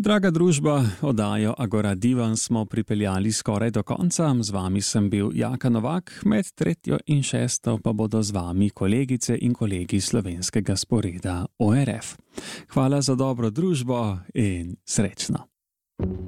Draga družba, oddajo Agora Divan smo pripeljali skoraj do konca. Z vami sem bil Jaka Novak, med 3. in 6. pa bodo z vami kolegice in kolegi slovenskega sporeda ORF. Hvala za dobro družbo in srečno.